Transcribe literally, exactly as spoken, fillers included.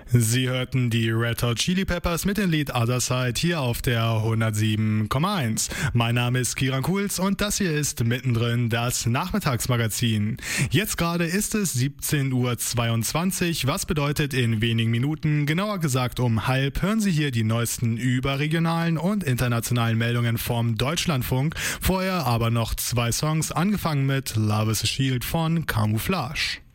Sie hörten die Red Hot Chili Peppers mit dem Lied Other Side hier auf der hundertsieben Komma eins. Mein Name ist Kieran Kuhls und das hier ist mittendrin das Nachmittagsmagazin. Jetzt gerade ist es siebzehn Uhr zweiundzwanzig, was bedeutet in wenigen Minuten, genauer gesagt um halb, hören Sie hier die neuesten überregionalen und internationalen Meldungen vom Deutschlandfunk. Vorher aber noch zwei Songs, angefangen mit Love is a Shield von Camouflage.